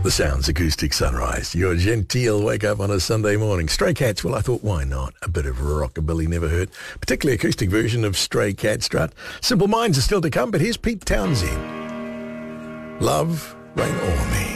The Sounds Acoustic Sunrise, your genteel wake-up on a Sunday morning. Stray Cats, well, I thought, why not? A bit of rockabilly never hurt. Particularly acoustic version of Stray Cat Strut. Simple Minds are still to come, but here's Pete Townsend. Love, Rain O'er Me.